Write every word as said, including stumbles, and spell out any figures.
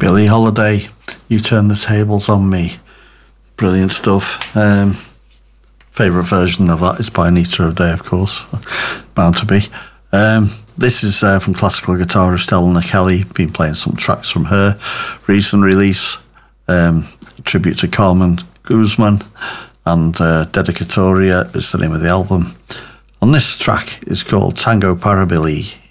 Billie Holiday, You Turn the Tables on Me. Brilliant stuff. Um, favourite version of that is by Anita O'Day, of course. Bound to be. Um, this is uh, from classical guitarist Eleanor Kelly. Been playing some tracks from her recent release. Um, tribute to Carmen Guzman, and uh, Dedicatoria is the name of the album. And this track is called Tango Para Billy.